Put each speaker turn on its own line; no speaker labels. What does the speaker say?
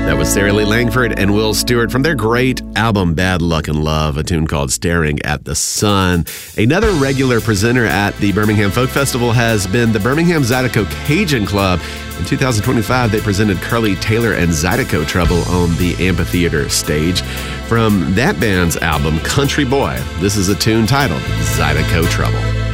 That was Sarah Lee Langford and Will Stewart from their great album Bad Luck and Love, a tune called Staring at the Sun. Another regular presenter at the Birmingham Folk Festival has been the Birmingham Zydeco Cajun Club. In 2025, they presented Curly Taylor and Zydeco Trouble on the amphitheater stage. From that band's album, Country Boy, this is a tune titled Zydeco Trouble.